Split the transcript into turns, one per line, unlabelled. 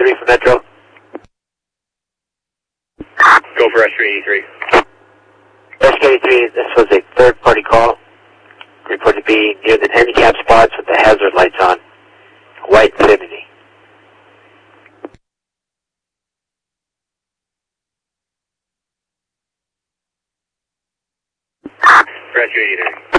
83 for Metro.
Go for Rescue 83.
Rescue 83, this was a third-party call. Reported to be near the handicap spots with the hazard lights on. White Infinity.
Rescue 83.